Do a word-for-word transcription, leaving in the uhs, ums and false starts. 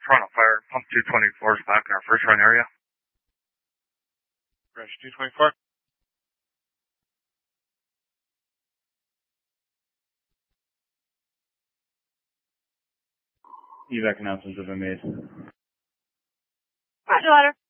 Toronto Fire, pump two twenty-four is back in our first run area. Rush two twenty-four. Evac announcements have been made. Roger, ladder.